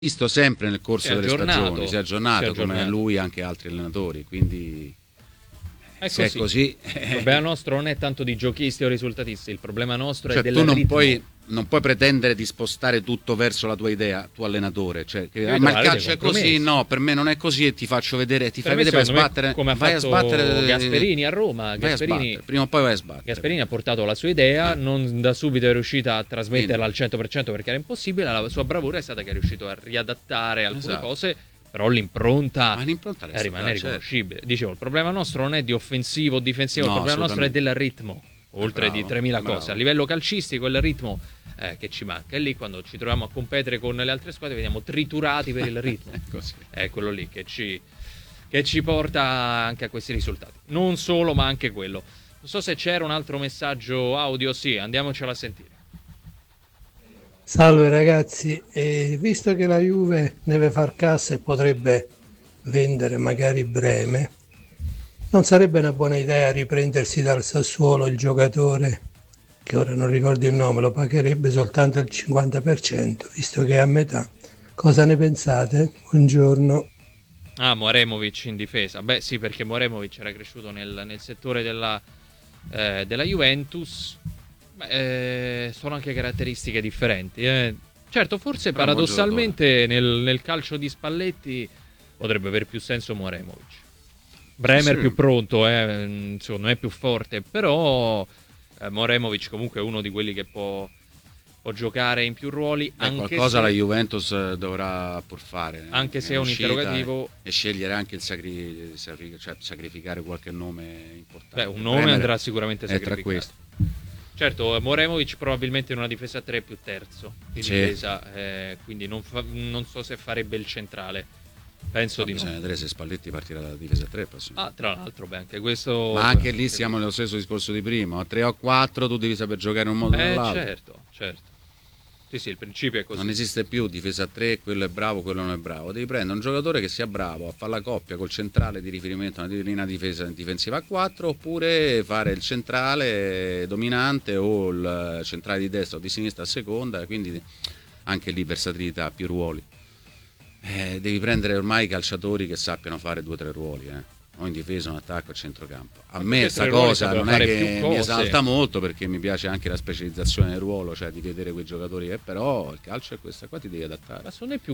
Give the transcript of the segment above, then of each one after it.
visto sempre nel corso delle stagioni, si è aggiornato come aggiornato. lui anche altri allenatori, quindi È se è così Il problema nostro non è tanto di giochisti o risultatisti, il problema nostro è del tu ritmo. non puoi pretendere di spostare tutto verso la tua idea, tuo allenatore, cioè che, Devi ma il trovare dei calcio è così, compromessi. no, per me non è così e ti faccio vedere, ti Per fai me, vedere, vai a secondo me, sbattere, come ha vai a fatto sbattere Gasperini a Roma. vai a Gasperini, sbattere, prima o poi vai a sbattere. Gasperini ha portato la sua idea, non da subito è riuscita a trasmetterla al 100% perché era impossibile. La sua bravura è stata che è riuscito a riadattare alcune cose, però l'impronta rimane riconoscibile. Dicevo, il problema nostro non è di offensivo o difensivo, il problema nostro è del ritmo, oltre di 3000 cose. A livello calcistico il ritmo che ci manca, e lì quando ci troviamo a competere con le altre squadre veniamo triturati per il ritmo. È quello lì che ci porta anche a questi risultati. Non solo, ma anche quello. Non so se c'era un altro messaggio audio. Sì, andiamocelo a sentire. Salve ragazzi, visto che la Juve deve far cassa e potrebbe vendere magari Breme, non sarebbe una buona idea riprendersi dal Sassuolo il giocatore, che ora non ricordo il nome, lo pagherebbe soltanto il 50%, visto che è a metà. Cosa ne pensate? Buongiorno. Moremovic in difesa. Beh sì, perché Moremovic era cresciuto nel settore della Juventus. Sono anche caratteristiche differenti. Certo, forse però paradossalmente nel calcio di Spalletti potrebbe avere più senso Moremovic. Bremer più pronto, secondo me è più forte, però Moremovic comunque è uno di quelli che può giocare in più ruoli. Anche qualcosa la Juventus dovrà pur fare. Anche se è un interrogativo. E scegliere anche il sacrificare qualche nome importante. Beh, un nome Bremer andrà sicuramente sacrificato. Tra questi. Certo, Moremovic probabilmente in una difesa 3 più terzo di difesa, quindi non so se farebbe il centrale. Penso di no. Bisogna vedere se Spalletti partirà dalla difesa 3. Tra l'altro, anche questo. Ma anche lì siamo nello stesso discorso di prima. A 3 o 4 tu devi saper giocare in un modo o nell'altro. Certo. Sì, il principio è così. Non esiste più difesa 3, quello è bravo, quello non è bravo. Devi prendere un giocatore che sia bravo a fare la coppia col centrale di riferimento, una linea difensiva a 4, oppure fare il centrale dominante o il centrale di destra o di sinistra a seconda, quindi anche lì versatilità, più ruoli. Devi prendere ormai calciatori che sappiano fare 2 o 3 ruoli, o in difesa, in attacco, a centrocampo. A me questa cosa non è che mi esalta molto, perché mi piace anche la specializzazione del ruolo, cioè di vedere quei giocatori, però il calcio è questa qua, ti devi adattare. Ma secondo me più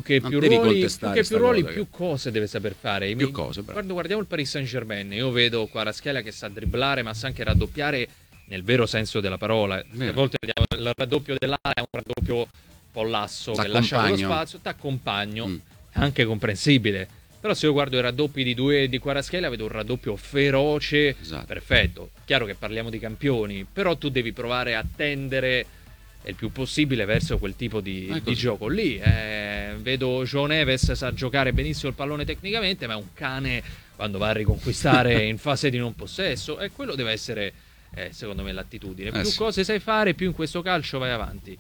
ruoli, più cose deve saper fare. Quando guardiamo il Paris Saint-Germain, io vedo Kvaratskhelia che sa dribblare, ma sa anche raddoppiare nel vero senso della parola. A volte vediamo il raddoppio dell'area, è un raddoppio un po' lasso, che lascia lo spazio, t'accompagno, è anche comprensibile. Però se io guardo i raddoppi di Kvaratskhelia vedo un raddoppio feroce, perfetto. Chiaro che parliamo di campioni, però tu devi provare a tendere il più possibile verso quel tipo di gioco lì. Vedo João Neves sa giocare benissimo il pallone tecnicamente, ma è un cane quando va a riconquistare in fase di non possesso, e quello deve essere secondo me l'attitudine. Più cose sai fare, più in questo calcio vai avanti.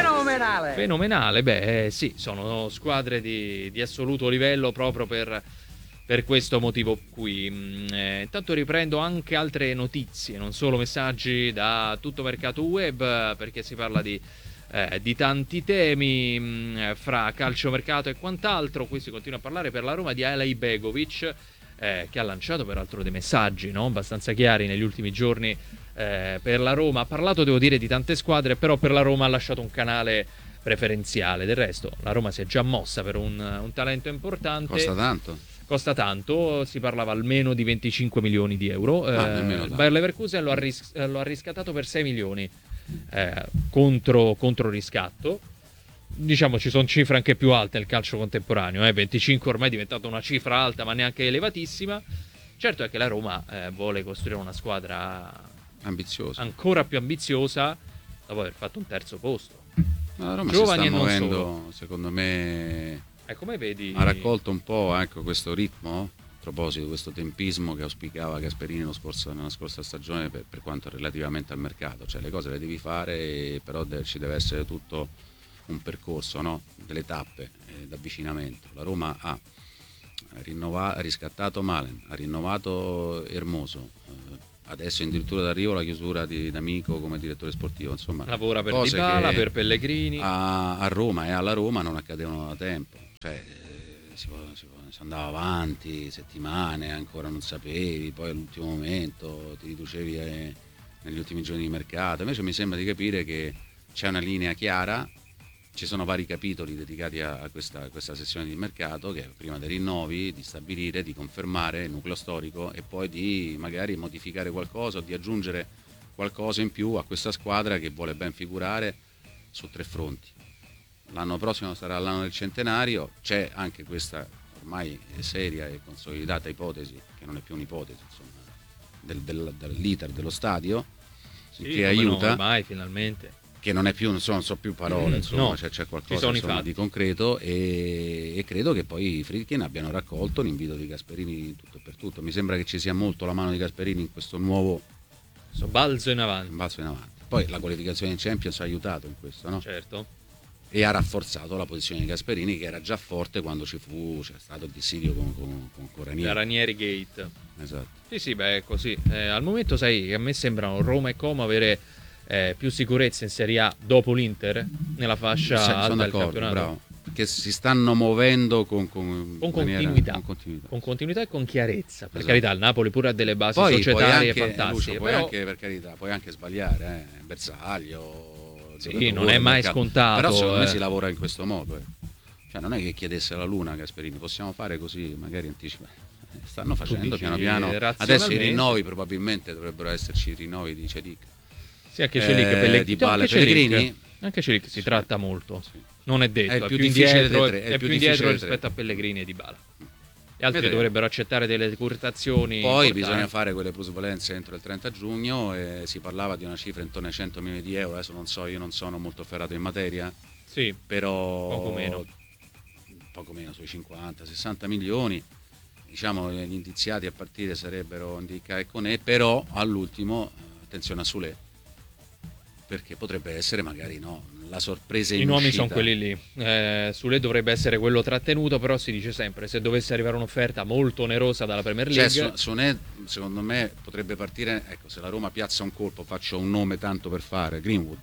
Fenomenale. Sì, sono squadre di assoluto livello proprio per questo motivo qui. Intanto riprendo anche altre notizie, non solo messaggi da tutto mercato web, perché si parla di tanti temi fra calciomercato e quant'altro. Qui si continua a parlare per la Roma di Alej Begovic, che ha lanciato peraltro dei messaggi abbastanza chiari negli ultimi giorni per la Roma. Ha parlato, devo dire, di tante squadre, però per la Roma ha lasciato un canale preferenziale. Del resto la Roma si è già mossa per un talento importante. Costa tanto, si parlava almeno di 25 milioni di euro. Il Bayer Leverkusen lo ha riscattato per 6 milioni contro riscatto. Diciamo, ci sono cifre anche più alte nel calcio contemporaneo, 25 ormai è diventata una cifra alta, ma neanche elevatissima. Certo è che la Roma vuole costruire una squadra ambiziosa, ancora più ambiziosa, dopo aver fatto un terzo posto. La Roma giovani si sta muovendo, secondo me, come vedi, ha raccolto un po' questo ritmo, a proposito, questo tempismo che auspicava Gasperini nella scorsa stagione per quanto relativamente al mercato. Cioè, le cose le devi fare, però ci deve essere tutto un percorso, delle tappe d'avvicinamento. La Roma ha riscattato Malen, ha rinnovato Hermoso, adesso è addirittura d'arrivo la chiusura di D'Amico come direttore sportivo, insomma lavora per Dybala, per Pellegrini. A Roma e alla Roma non accadevano da tempo, cioè si andava avanti settimane, ancora non sapevi, poi all'ultimo momento ti riducevi negli ultimi giorni di mercato. Invece mi sembra di capire che c'è una linea chiara, ci sono vari capitoli dedicati a questa sessione di mercato, che prima dei rinnovi, di stabilire, di confermare il nucleo storico e poi di magari modificare qualcosa o di aggiungere qualcosa in più a questa squadra che vuole ben figurare su 3 fronti. L'anno prossimo sarà l'anno del centenario, c'è anche questa ormai seria e consolidata ipotesi, che non è più un'ipotesi, insomma, dell'iter dello stadio, sì, che aiuta, no, ormai finalmente, che non è più, non sono più parole, insomma, no, c'è qualcosa insomma, di concreto, e credo che poi i Friedkin abbiano raccolto l'invito di Gasperini in tutto e per tutto. Mi sembra che ci sia molto la mano di Gasperini in questo nuovo balzo in avanti. Poi la qualificazione in Champions ha aiutato in questo, no? Certo. E ha rafforzato la posizione di Gasperini, che era già forte quando c'è stato il dissidio con Ranieri. La Ranieri Gate. Esatto. Sì, è così. Al momento, sai, a me sembrano Roma e Como avere più sicurezza in Serie A dopo l'Inter nella fascia alta del campionato. Bravo. Che si stanno muovendo con continuità e con chiarezza. Per carità, il Napoli pure ha delle basi societarie fantastiche. Puoi anche, per carità, puoi anche sbagliare, Bersaglio. Sì, non è mai scontato. Però secondo me si lavora in questo modo. Cioè non è che chiedesse la Luna Gasperini, possiamo fare così, magari anticipa. Stanno facendo piano piano. Adesso i rinnovi, probabilmente dovrebbero esserci i rinnovi di Celic. Sì, anche Celic, di Pellegrini. Anche Celic si tratta molto. Sì. Non è detto, è più indietro, è più indietro rispetto a Pellegrini e Dybala. Gli altri dovrebbero accettare delle decurtazioni. Poi bisogna fare quelle plusvalenze entro il 30 giugno e si parlava di una cifra intorno ai 100 milioni di euro. Adesso non so, io non sono molto ferrato in materia. Sì, però poco meno, sui 50-60 milioni. Diciamo gli indiziati a partire sarebbero Ndicka e Koné, però all'ultimo attenzione a Soulé, perché potrebbe essere magari la sorpresa in uscita. I nomi sono quelli lì. Soulé dovrebbe essere quello trattenuto, però si dice sempre, se dovesse arrivare un'offerta molto onerosa dalla Premier League, Soné secondo me potrebbe partire, ecco, se la Roma piazza un colpo, faccio un nome tanto per fare, Greenwood.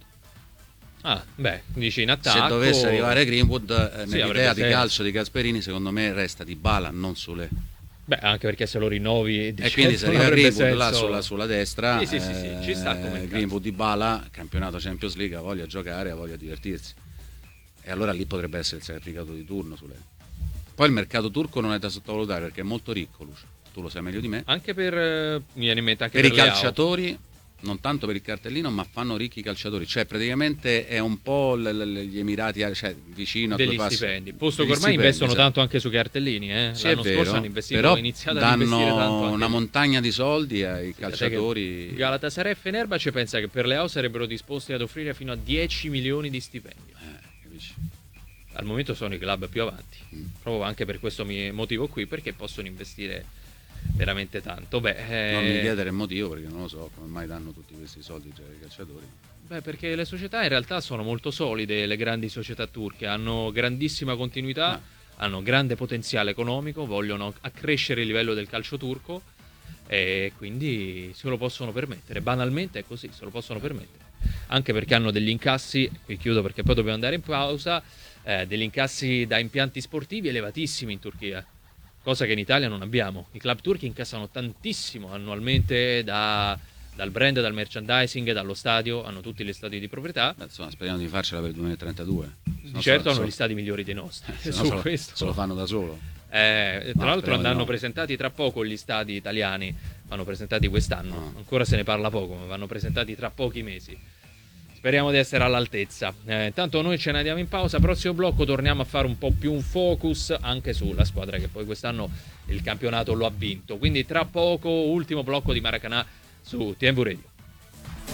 Dici in attacco. Se dovesse arrivare Greenwood, nell'idea di calcio di Gasperini, secondo me resta Dybala, non Soulé. Anche perché se lo rinnovi, e quindi se arriva Greenwood là sulla destra, sì, ci sta come Greenwood, Dybala, campionato Champions League, ha voglia di giocare, ha voglia di divertirsi, e allora lì potrebbe essere il sacrificato di turno su lei. Poi il mercato turco non è da sottovalutare perché è molto ricco, Lucio, tu lo sai meglio di me, anche mi viene in mente anche per i calciatori, non tanto per il cartellino, ma fanno ricchi calciatori, cioè praticamente è un po' gli Emirati, cioè vicino a degli stipendi, posto che ormai investono tanto anche sui cartellini, Sì, l'anno scorso hanno investito, però iniziato ad investire tanto anche una montagna di soldi ai calciatori. Galatasaray e Fenerbahce pensa che per Leao sarebbero disposti ad offrire fino a 10 milioni di stipendio. Capisci? Al momento sono i club più avanti, proprio anche per questo motivo qui, perché possono investire veramente tanto. Non mi chiedere il motivo, perché non lo so come mai danno tutti questi soldi già ai calciatori. Perché le società in realtà sono molto solide, le grandi società turche hanno grandissima continuità, hanno grande potenziale economico, vogliono accrescere il livello del calcio turco e quindi se lo possono permettere, banalmente è così, se lo possono permettere, anche perché hanno degli incassi, qui chiudo perché poi dobbiamo andare in pausa, degli incassi da impianti sportivi elevatissimi in Turchia, cosa che in Italia non abbiamo. I club turchi incassano tantissimo annualmente dal brand, dal merchandising, dallo stadio, hanno tutti gli stadi di proprietà. Insomma, speriamo di farcela per il 2032. Certo, hanno gli stadi migliori dei nostri. Se lo fanno da solo. Tra l'altro andranno presentati tra poco gli stadi italiani, vanno presentati quest'anno, ancora se ne parla poco, ma vanno presentati tra pochi mesi. Speriamo di essere all'altezza. Intanto noi ce ne andiamo in pausa, prossimo blocco torniamo a fare un po' più un focus anche sulla squadra che poi quest'anno il campionato lo ha vinto. Quindi tra poco ultimo blocco di Maracanã su TNV Radio.